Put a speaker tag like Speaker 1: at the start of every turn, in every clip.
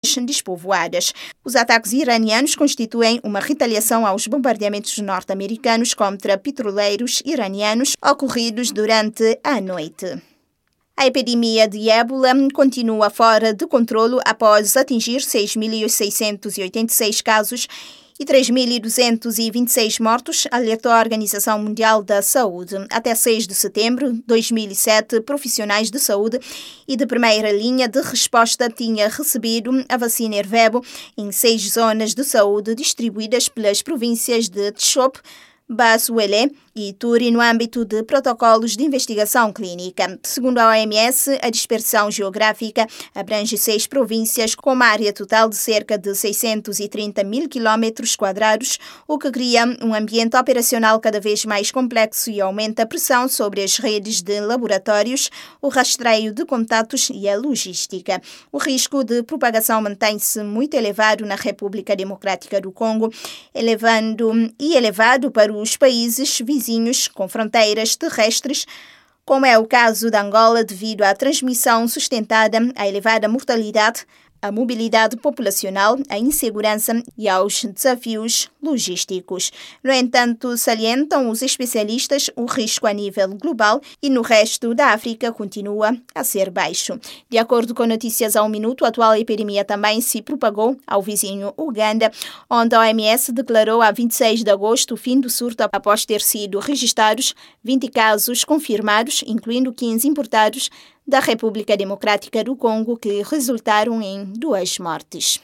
Speaker 1: despovoadas. Os ataques iranianos constituem uma retaliação aos bombardeamentos norte-americanos contra petroleiros iranianos ocorridos durante a noite. A epidemia de ébola continua fora de controlo após atingir 6.686 casos e 3.226 mortos, alertou a Organização Mundial da Saúde. Até 6 de setembro de 2007, profissionais de saúde e de primeira linha de resposta tinham recebido a vacina Ervebo em 6 zonas de saúde distribuídas pelas províncias de Tchop, Basuele e Turi no âmbito de protocolos de investigação clínica. Segundo a OMS, a dispersão geográfica abrange 6 províncias com uma área total de cerca de 630 mil quilómetros quadrados, o que cria um ambiente operacional cada vez mais complexo e aumenta a pressão sobre as redes de laboratórios, o rastreio de contatos e a logística. O risco de propagação mantém-se muito elevado na República Democrática do Congo, elevado para os países vizinhos com fronteiras terrestres, como é o caso da Angola, devido à transmissão sustentada, à elevada mortalidade, à mobilidade populacional, à insegurança e aos desafios logísticos. No entanto, salientam os especialistas, o risco a nível global e no resto da África continua a ser baixo. De acordo com Notícias ao Minuto, a atual epidemia também se propagou ao vizinho Uganda, onde a OMS declarou a 26 de agosto o fim do surto após ter sido registrados 20 casos confirmados, incluindo 15 importados da República Democrática do Congo, que resultaram em 2 mortes.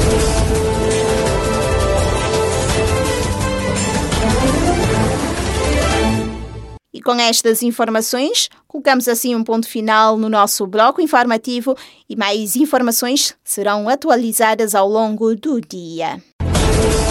Speaker 1: E com estas informações, colocamos assim um ponto final no nosso bloco informativo e mais informações serão atualizadas ao longo do dia.